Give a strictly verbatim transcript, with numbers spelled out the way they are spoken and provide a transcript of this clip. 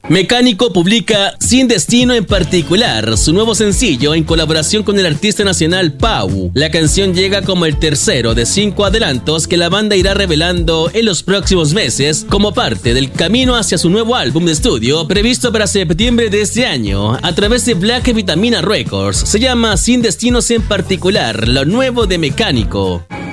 Mecánico publica Sin Destino en Particular, su nuevo sencillo en colaboración con el artista nacional Pau. La canción llega como el tercero de cinco adelantos que la banda irá revelando en los próximos meses como parte del camino hacia su nuevo álbum de estudio previsto para septiembre de este año a través de Black Vitamina Records. Se llama Sin Destinos en Particular, lo nuevo de Mecánico.